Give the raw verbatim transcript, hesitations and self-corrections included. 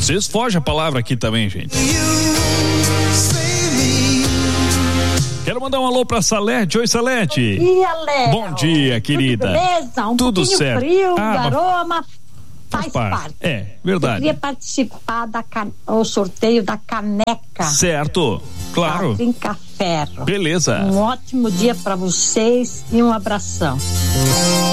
Às vezes foge a palavra aqui também, gente. Quero mandar um alô pra Salete. Oi, Salete. Bom dia, Léo. Bom dia, querida. Tudo beleza? Um Tudo pouquinho certo. frio, Ah, garoa, mas faz parte. parte. É, verdade. Eu queria participar da can... o sorteio da caneca. Certo, claro. Trinca Ferro. Beleza. Um ótimo dia pra vocês e um abração.